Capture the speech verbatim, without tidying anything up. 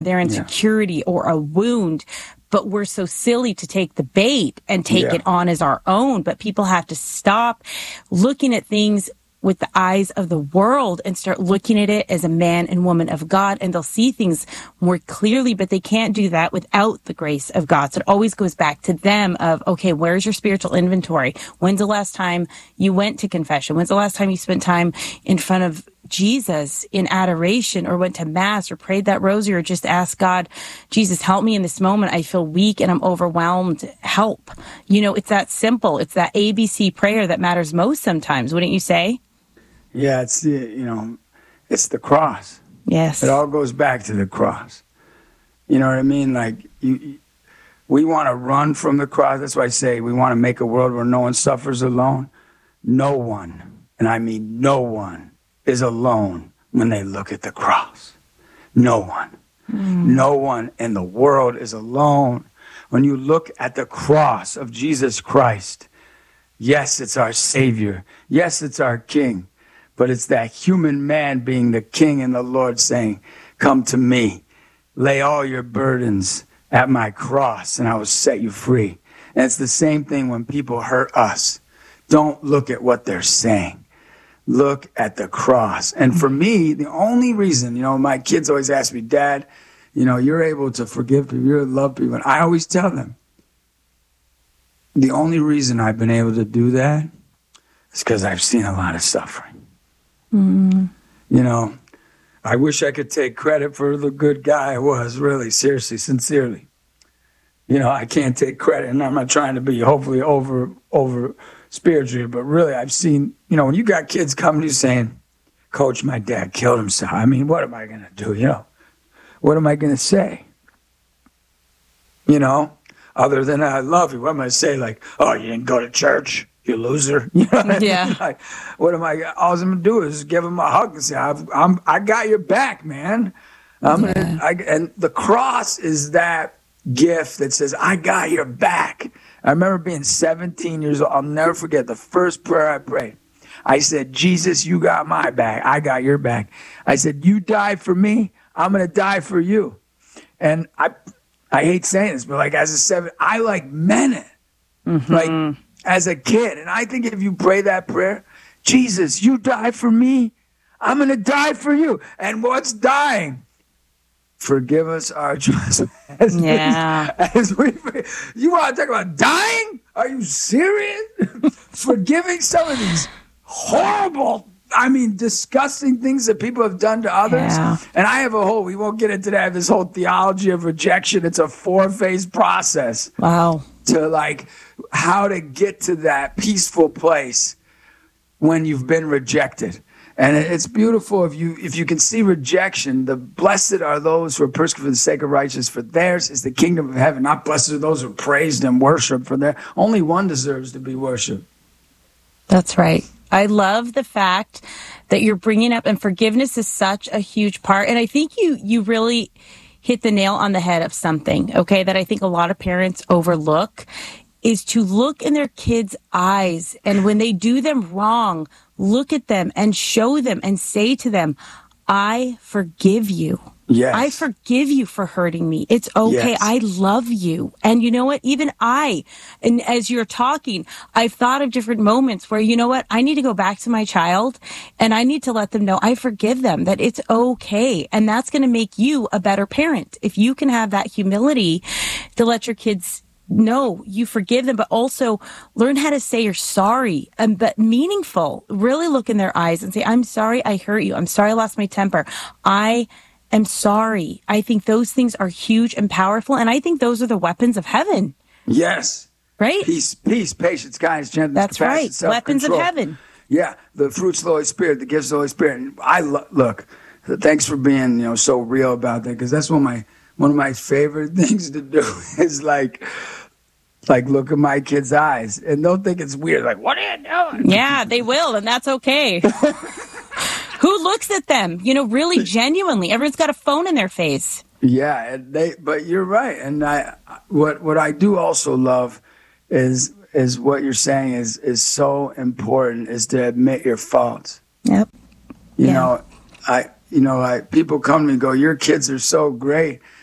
their insecurity yeah. or a wound, but we're so silly to take the bait and take yeah. it on as our own. But people have to stop looking at things with the eyes of the world and start looking at it as a man and woman of God, and they'll see things more clearly, but they can't do that without the grace of God. So it always goes back to them of, okay, where's your spiritual inventory? When's the last time you went to confession? When's the last time you spent time in front of Jesus in adoration, or went to mass, or prayed that rosary, or just asked God, Jesus, help me in this moment. I feel weak and I'm overwhelmed. Help. You know, it's that simple. It's that A B C prayer that matters most sometimes, wouldn't you say? Yeah, it's the, you know, it's the cross. Yes. It all goes back to the cross. You know what I mean? Like, you, we want to run from the cross. That's why I say we want to make a world where no one suffers alone. No one, and I mean no one, is alone when they look at the cross. No one. Mm. No one in the world is alone when you look at the cross of Jesus Christ. Yes, it's our Savior. Yes, it's our King. But it's that human man being the King and the Lord saying, come to me, lay all your burdens at my cross, and I will set you free. And it's the same thing when people hurt us. Don't look at what they're saying. Look at the cross. And for me, the only reason, you know, my kids always ask me, Dad, you know, you're able to forgive people, you love people. And I always tell them, the only reason I've been able to do that is because I've seen a lot of suffering. Mm. You know, I wish I could take credit for the good guy I was, really, seriously, sincerely. You know, I can't take credit, and I'm not trying to be hopefully over over spiritual, but really I've seen, you know, when you got kids coming to you saying, Coach, my dad killed himself. I mean, what am I going to do, you know? What am I going to say? You know, other than I love you, what am I going to say? Like, oh, you didn't go to church? You loser. You know what yeah. I mean? Like, what am I? All I'm gonna do is give him a hug and say, I've, "I'm, I got your back, man." I'm yeah. gonna, I, and the cross is that gift that says, "I got your back." I remember being seventeen years old. I'll never forget the first prayer I prayed. I said, "Jesus, you got my back. I got your back." I said, "You died for me. I'm gonna die for you." And I, I hate saying this, but like as a seven, I like meant it, mm-hmm. like. As a kid. And I think if you pray that prayer, Jesus, you die for me, I'm going to die for you. And what's dying? Forgive us our trespasses. Yeah. As we, you want to talk about dying? Are you serious? Forgiving some of these horrible, I mean, disgusting things that people have done to others. Yeah. And I have a whole, we won't get into that, I have this whole theology of rejection. It's a four-phase process. Wow. To like how to get to that peaceful place when you've been rejected. And it's beautiful if you if you can see rejection. The blessed are those who are persecuted for the sake of righteousness, for theirs is the kingdom of heaven. Not blessed are those who are praised and worshiped, for their only one deserves to be worshiped. That's right. I love the fact that you're bringing up, and forgiveness is such a huge part. And I think you you really hit the nail on the head of something, okay, that I think a lot of parents overlook, is to look in their kids' eyes. And when they do them wrong, look at them and show them and say to them, I forgive you. Yes. I forgive you for hurting me. It's okay. Yes. I love you. And you know what? Even I, and as you're talking, I've thought of different moments where, you know what? I need to go back to my child and I need to let them know I forgive them, that it's okay. And that's going to make you a better parent. If you can have that humility to let your kids know you forgive them, but also learn how to say you're sorry, and but meaningful. Really look in their eyes and say, I'm sorry I hurt you. I'm sorry I lost my temper. I am sorry. I think those things are huge and powerful, and I think those are the weapons of heaven. Yes. Right? Peace, peace, patience, kindness, gentleness, That's compassion, right. self-control. Weapons of heaven. Yeah, the fruits of the Holy Spirit, the gifts of the Holy Spirit. And I lo- look. Thanks for being, you know, so real about that, because that's one of my one of my favorite things to do is like. Like, look at my kids' eyes, and they'll think it's weird. Like, what are you doing? Yeah, they will, and that's okay. Who looks at them? You know, really genuinely. Everyone's got a phone in their face. Yeah, and they. But you're right, and I. What what I do also love is is what you're saying is is so important, is to admit your faults. Yep. You yeah. know, I you know, like people come to me and go, your kids are so great.